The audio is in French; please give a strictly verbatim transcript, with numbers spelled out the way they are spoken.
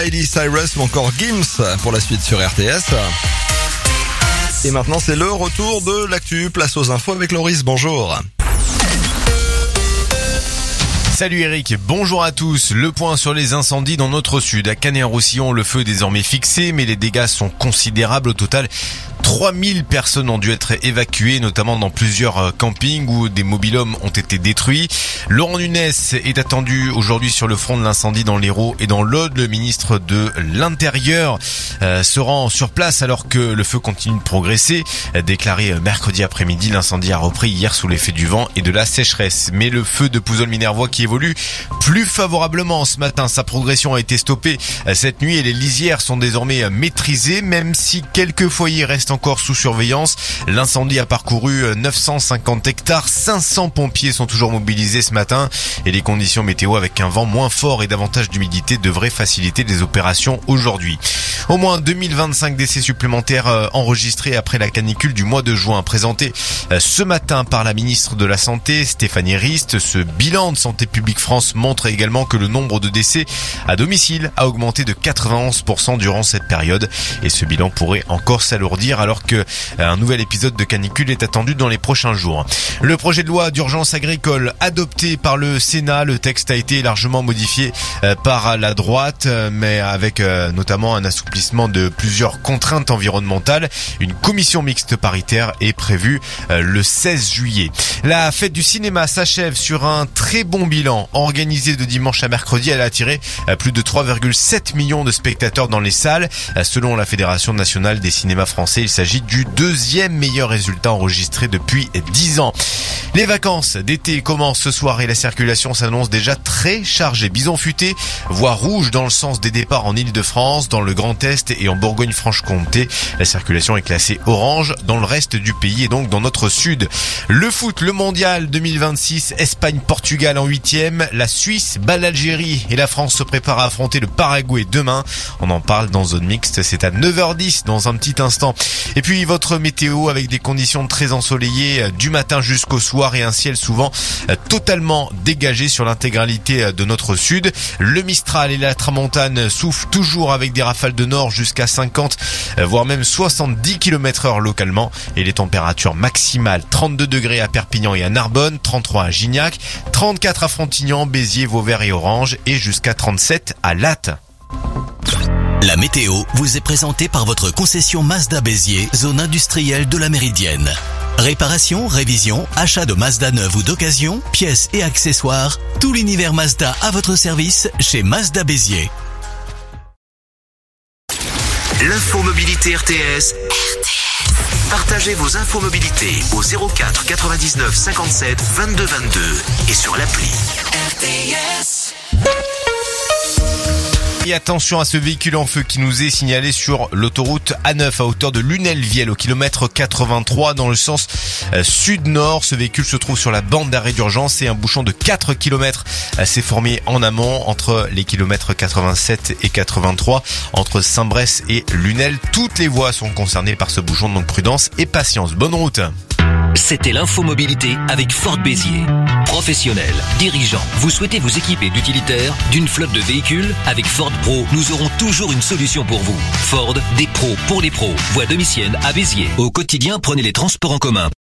Miley Cyrus ou encore Gims pour la suite sur R T S. Et maintenant, c'est le retour de l'actu. Place aux infos avec Loris. Bonjour. Salut Eric, bonjour à tous. Le point sur les incendies dans notre sud. À Canet-en-Roussillon, le feu est désormais fixé, mais les dégâts sont considérables. Au total, trois mille personnes ont dû être évacuées, notamment dans plusieurs campings où des mobil-homes ont été détruits. Laurent Nunez est attendu aujourd'hui sur le front de l'incendie dans l'Hérault et dans l'Aude. Le ministre de l'Intérieur euh, se rend sur place alors que le feu continue de progresser. Déclaré mercredi après-midi, l'incendie a repris hier sous l'effet du vent et de la sécheresse. Mais le feu de Pouzols-Minervois qui évolue plus favorablement ce matin. Sa progression a été stoppée cette nuit et les lisières sont désormais maîtrisées, même si quelques foyers restent encore sous surveillance. L'incendie a parcouru neuf cent cinquante hectares, cinq cents pompiers sont toujours mobilisés ce matin et les conditions météo avec un vent moins fort et davantage d'humidité devraient faciliter les opérations aujourd'hui. Au moins deux mille vingt-cinq décès supplémentaires enregistrés après la canicule du mois de juin, présenté ce matin par la ministre de la Santé, Stéphanie Rist. Ce bilan de Santé publique France montre également que le nombre de décès à domicile a augmenté de quatre-vingt-onze pour cent durant cette période et ce bilan pourrait encore s'alourdir alors que un nouvel épisode de canicule est attendu dans les prochains jours. Le projet de loi d'urgence agricole adopté par le Sénat, le texte a été largement modifié par la droite, mais avec notamment un assouplissement de plusieurs contraintes environnementales. Une commission mixte paritaire est prévue le seize juillet. La fête du cinéma s'achève sur un très bon bilan. Organisée de dimanche à mercredi, elle a attiré plus de trois virgule sept millions de spectateurs dans les salles. Selon la Fédération nationale des cinémas français, il s'agit du deuxième meilleur résultat enregistré depuis dix ans. Les vacances d'été commencent ce soir et la circulation s'annonce déjà très chargée. Bison futé, voie rouge dans le sens des départs en Île-de-France, dans le Grand Est et en Bourgogne-Franche-Comté. La circulation est classée orange dans le reste du pays et donc dans notre sud. Le foot, le mondial deux mille vingt-six, Espagne-Portugal en huitième, la Suisse bat l'Algérie et la France se prépare à affronter le Paraguay demain. On en parle dans Zone Mixte, c'est à neuf heures dix dans un petit instant. Et puis votre météo avec des conditions très ensoleillées du matin jusqu'au soir et un ciel souvent totalement dégagé sur l'intégralité de notre sud. Le Mistral et la Tramontane soufflent toujours avec des rafales de nord jusqu'à cinquante voire même soixante-dix kilomètres heure localement et les températures maximales trente-deux degrés à Perpignan et à Narbonne, trente-trois à Gignac, trente-quatre à Frontignan, Béziers, Vauvert et Orange et jusqu'à trente-sept à Latte. La météo vous est présentée par votre concession Mazda Béziers, zone industrielle de la Méridienne. Réparation, révision, achat de Mazda neuve ou d'occasion, pièces et accessoires, tout l'univers Mazda à votre service chez Mazda Béziers. L'infomobilité R T S. R T S. Partagez vos infomobilités au zéro quatre quatre-vingt-dix-neuf cinquante-sept vingt-deux vingt-deux et sur l'appli. R T S. Et attention à ce véhicule en feu qui nous est signalé sur l'autoroute A neuf à hauteur de Lunel-Viel au kilomètre quatre-vingt-trois dans le sens sud-nord. Ce véhicule se trouve sur la bande d'arrêt d'urgence et un bouchon de quatre kilomètres s'est formé en amont entre les kilomètres quatre-vingt-sept et quatre-vingt-trois entre Saint-Bresse et Lunel. Toutes les voies sont concernées par ce bouchon, donc prudence et patience. Bonne route. C'était l'infomobilité avec Ford Béziers. Professionnels, dirigeants, vous souhaitez vous équiper d'utilitaires, d'une flotte de véhicules? Avec Ford Pro, nous aurons toujours une solution pour vous. Ford, des pros pour les pros. Voie Domitienne à Béziers. Au quotidien, prenez les transports en commun.